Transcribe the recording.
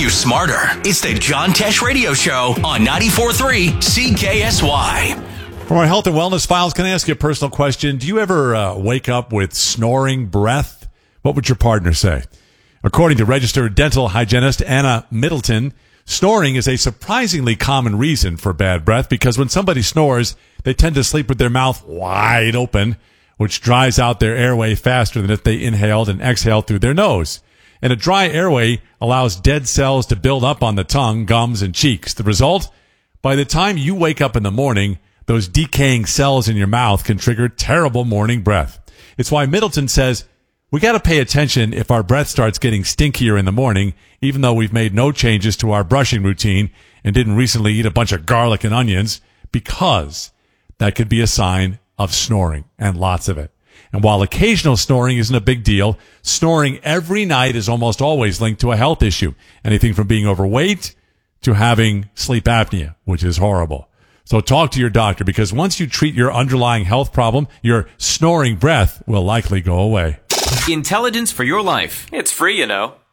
you smarter. It's the John Tesh Radio Show on 94.3 CKSY. From our health and wellness files, can I ask you a personal question? Do you ever wake up with snoring breath? What would your partner say? According to registered dental hygienist Anna Middleton, snoring is a surprisingly common reason for bad breath because when somebody snores, they tend to sleep with their mouth wide open, which dries out their airway faster than if they inhaled and exhaled through their nose. And a dry airway allows dead cells to build up on the tongue, gums, and cheeks. The result? By the time you wake up in the morning, those decaying cells in your mouth can trigger terrible morning breath. It's why Middleton says we got to pay attention if our breath starts getting stinkier in the morning, even though we've made no changes to our brushing routine and didn't recently eat a bunch of garlic and onions, because that could be a sign of snoring, and lots of it. And while occasional snoring isn't a big deal, snoring every night is almost always linked to a health issue. Anything from being overweight to having sleep apnea, which is horrible. So talk to your doctor, because once you treat your underlying health problem, your snoring breath will likely go away. Intelligence for your life. It's free, you know.